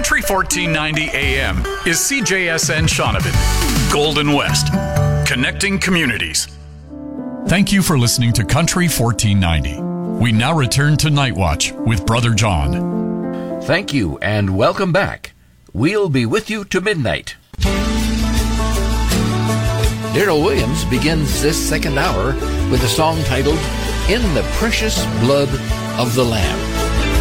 Country 1490 AM is CJSN Shaunavon, Golden West, connecting communities. Thank you for listening to Country 1490. We now return to Night Watch with Brother John. Thank you and welcome back. We'll be with you to midnight. Darrell Williams begins this second hour with a song titled In the Precious Blood of the Lamb.